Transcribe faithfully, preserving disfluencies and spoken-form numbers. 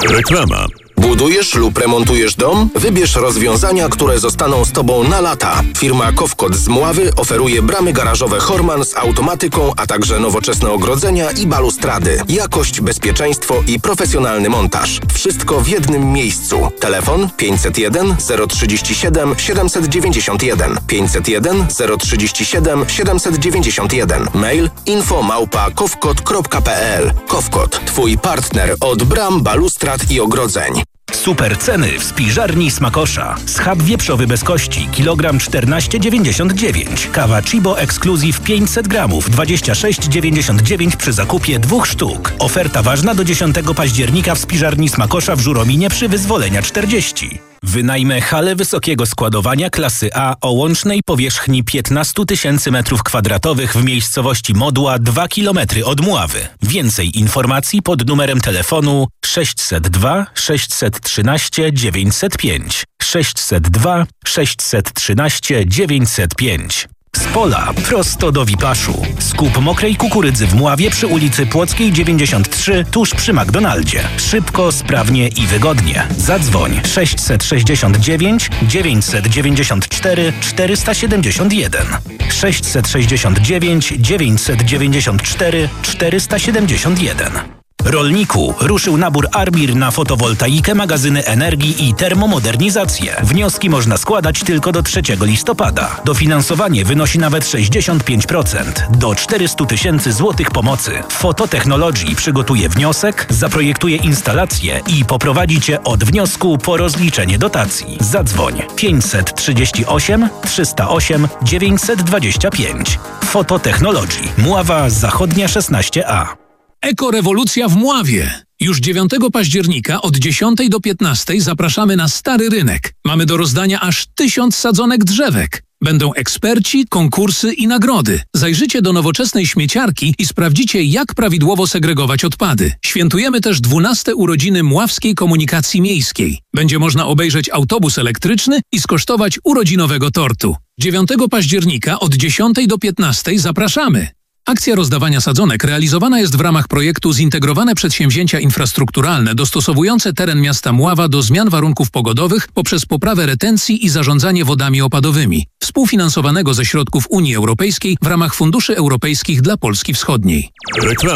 Reklama. Budujesz lub remontujesz dom? Wybierz rozwiązania, które zostaną z Tobą na lata. Firma Kofkot z Mławy oferuje bramy garażowe Horman z automatyką, a także nowoczesne ogrodzenia i balustrady. Jakość, bezpieczeństwo i profesjonalny montaż. Wszystko w jednym miejscu. Telefon pięćset jeden zero trzydzieści siedem siedemset dziewięćdziesiąt jeden, pięćset jeden zero trzydzieści siedem siedemset dziewięćdziesiąt jeden. Mail info małpa kofkot kropka p l. Kofkot, Twój partner od bram, balustrad i ogrodzeń. Super ceny w spiżarni Smakosza. Schab wieprzowy bez kości, kilogram czternaście dziewięćdziesiąt dziewięć. Kawa Chibo Exclusive pięćset gramów, dwadzieścia sześć dziewięćdziesiąt dziewięć przy zakupie dwóch sztuk. Oferta ważna do dziesiątego października w spiżarni Smakosza w Żurominie przy Wyzwolenia czterdzieści. Wynajmę halę wysokiego składowania klasy A o łącznej powierzchni piętnaście tysięcy metrów kwadratowych w miejscowości Modła dwa kilometry od Mławy. Więcej informacji pod numerem telefonu sześćset dwa sześćset trzynaście dziewięćset pięć, sześćset dwa sześćset trzynaście dziewięćset pięć. Z pola prosto do Wipaszu. Skup mokrej kukurydzy w Mławie przy ulicy Płockiej dziewięćdziesiąt trzy tuż przy McDonaldzie. Szybko, sprawnie i wygodnie. Zadzwoń sześćset sześćdziesiąt dziewięć dziewięćset dziewięćdziesiąt cztery czterysta siedemdziesiąt jeden, sześćset sześćdziesiąt dziewięć dziewięćset dziewięćdziesiąt cztery czterysta siedemdziesiąt jeden. Rolniku, ruszył nabór Arbir na fotowoltaikę, magazyny energii i termomodernizację. Wnioski można składać tylko do trzeciego listopada. Dofinansowanie wynosi nawet sześćdziesiąt pięć procent. Do czterysta tysięcy złotych pomocy. Fototechnologii przygotuje wniosek, zaprojektuje instalację i poprowadzi Cię od wniosku po rozliczenie dotacji. Zadzwoń pięćset trzydzieści osiem trzysta osiem dziewięćset dwadzieścia pięć. Fototechnologii. Mława Zachodnia szesnaście A. Ekorewolucja w Mławie. Już dziewiątego października od dziesiątej do piętnastej zapraszamy na Stary Rynek. Mamy do rozdania aż tysiąc sadzonek drzewek. Będą eksperci, konkursy i nagrody. Zajrzyjcie do nowoczesnej śmieciarki i sprawdzicie, jak prawidłowo segregować odpady. Świętujemy też dwunaste urodziny Mławskiej Komunikacji Miejskiej. Będzie można obejrzeć autobus elektryczny i skosztować urodzinowego tortu. dziewiątego października od dziesiątej do piętnastej zapraszamy. Akcja rozdawania sadzonek realizowana jest w ramach projektu Zintegrowane Przedsięwzięcia Infrastrukturalne dostosowujące teren miasta Mława do zmian warunków pogodowych poprzez poprawę retencji i zarządzanie wodami opadowymi, współfinansowanego ze środków Unii Europejskiej w ramach Funduszy Europejskich dla Polski Wschodniej. Reklama.